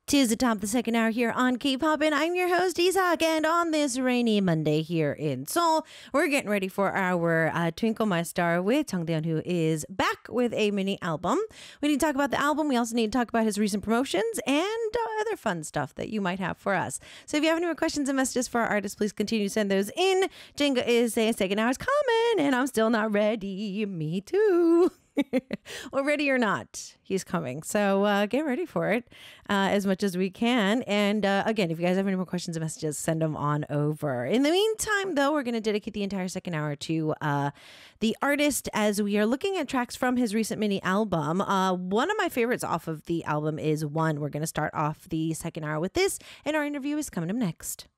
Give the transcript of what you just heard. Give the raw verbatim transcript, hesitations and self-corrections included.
Tis the top of the second hour here on K-Pop, and I'm your host, Isak, and on this rainy Monday here in Seoul, we're getting ready for our uh, Twinkle My Star with Jung Dae-yeon, who is back with a mini album. We need to talk about the album. We also need to talk about his recent promotions and uh, other fun stuff that you might have for us. So if you have any more questions and messages for our artists, please continue to send those in. Jenga is saying second hour's coming, and I'm still not ready. Me too. Well, ready or not, he's coming. So uh, get ready for it uh, as much as we can. And uh, again, if you guys have any more questions and messages, send them on over. In the meantime, though, we're going to dedicate the entire second hour to uh, the artist as we are looking at tracks from his recent mini album. Uh, one of my favorites off of the album is One. We're going to start off the second hour with this, and our interview is coming up next.